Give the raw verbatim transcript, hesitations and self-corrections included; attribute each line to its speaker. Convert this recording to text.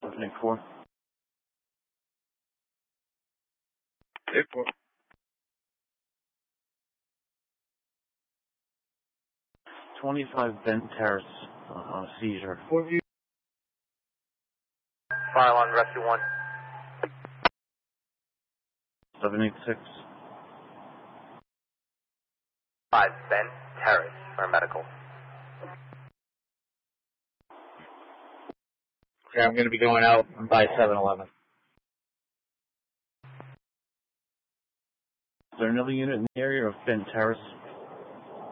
Speaker 1: Opening four.
Speaker 2: Eight four.
Speaker 1: twenty-five Bent Terrace, uh, seizure.
Speaker 2: Four view.
Speaker 3: Fire alarm, rescue one.
Speaker 1: seven eight six.
Speaker 3: Five Bent Terrace for medical.
Speaker 2: Okay, I'm going to be going out by seven eleven.
Speaker 1: Is there another unit in the area of Bent Terrace?